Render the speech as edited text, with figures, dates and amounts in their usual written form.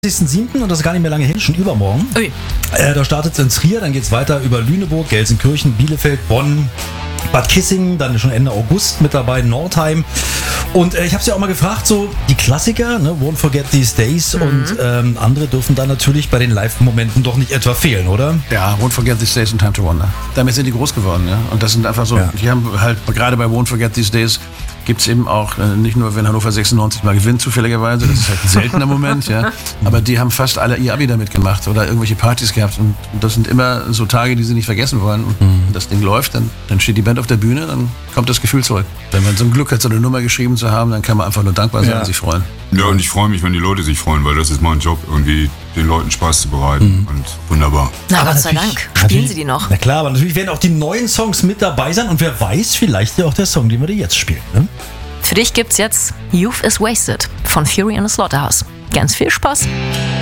20.07. und das ist gar nicht mehr lange hin, schon übermorgen. Ui. Da startet es in Trier, dann geht es weiter über Lüneburg, Gelsenkirchen, Bielefeld, Bonn, Bad Kissingen, dann schon Ende August mit dabei, Nordheim. Und ich habe sie auch mal gefragt, so die Klassiker, ne, Won't Forget These Days und andere dürfen da natürlich bei den Live-Momenten doch nicht etwa fehlen, oder? Ja, Won't Forget These Days und Time to Wonder. Damit sind die groß geworden, ja. Und das sind einfach so, die haben halt, gerade bei Won't Forget These Days, gibt es eben auch, nicht nur, wenn Hannover 96 mal gewinnt, zufälligerweise, das ist halt ein seltener Moment, ja. Aber die haben fast alle ihr Abi damit gemacht oder irgendwelche Partys gehabt. Und das sind immer so Tage, die sie nicht vergessen wollen. Und wenn das Ding läuft, dann steht die Band auf der Bühne, dann kommt das Gefühl zurück. Wenn man so ein Glück hat, so eine Nummer geschrieben zu haben, dann kann man einfach nur dankbar sein und sich freuen. Ja, und ich freue mich, wenn die Leute sich freuen, weil das ist mein Job, irgendwie den Leuten Spaß zu bereiten. Und wunderbar. Na, Aber Gott sei Dank. Spielen Sie die noch? Na klar, aber natürlich werden auch die neuen Songs mit dabei sein und wer weiß, vielleicht ja auch der Song, den wir dir jetzt spielen, ne? Für dich gibt's jetzt Youth is Wasted von Fury in the Slaughterhouse. Ganz viel Spaß.